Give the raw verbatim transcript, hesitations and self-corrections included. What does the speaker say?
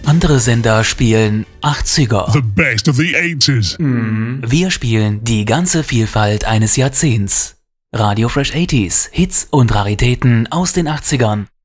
Andere Sender spielen achtziger. The best of the eighties. Wir spielen die ganze Vielfalt eines Jahrzehnts. Radio Fresh achtziger, Hits und Raritäten aus den achtzigern.